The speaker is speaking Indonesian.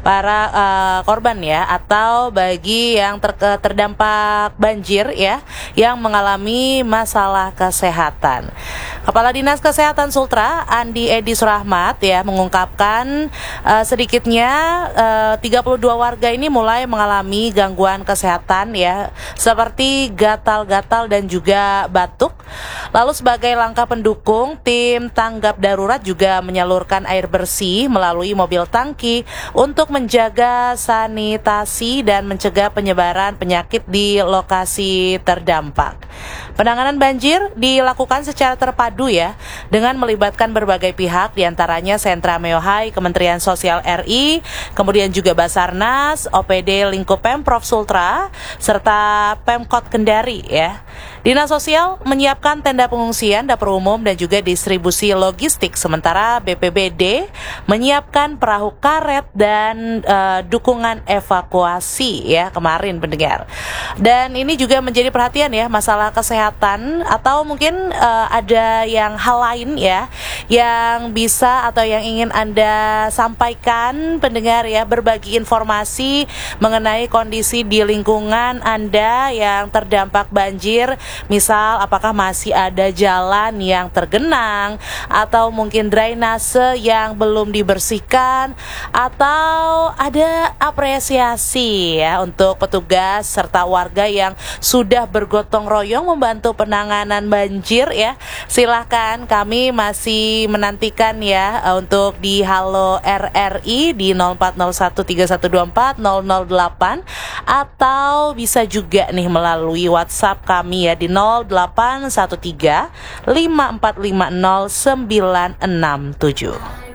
para korban ya, atau bagi yang terdampak banjir ya, yang mengalami masalah kesehatan. Kepala Dinas Kesehatan Sultra, Andi Edis Rahmat ya, mengungkapkan sedikitnya 32 warga ini mulai mengalami gangguan kesehatan ya, seperti gatal-gatal dan juga batuk. Lalu sebagai langkah pendukung, tim tanggap darurat juga menyalurkan air bersih melalui mobil tangki untuk menjaga sanitasi dan mencegah penyebaran penyakit di lokasi terdampak. Penanganan banjir dilakukan secara terpadu ya, dengan melibatkan berbagai pihak, diantaranya Sentra Meohai, Kementerian Sosial RI, kemudian juga Basarnas, OPD Lingkup Pemprov Sultra, serta Pemkot Kendari ya. Dinas Sosial menyiapkan tenda pengungsian, dapur umum, dan juga distribusi logistik, sementara BPBD menyiapkan perahu karet dan dukungan evakuasi ya kemarin pendengar. Dan ini juga menjadi perhatian ya, masalah kesehatan atau mungkin ada yang hal lain ya yang bisa atau yang ingin Anda sampaikan pendengar ya, berbagi informasi mengenai kondisi di lingkungan Anda yang terdampak banjir. Misal apakah masih ada jalan yang tergenang atau mungkin drainase yang belum dibersihkan, atau ada apresiasi ya untuk petugas serta warga yang sudah bergotong royong membantu penanganan banjir ya. Silahkan, kami masih menantikan ya untuk di Halo RRI di 04013124 008, atau bisa juga nih melalui WhatsApp kami ya di 0813 5450 967.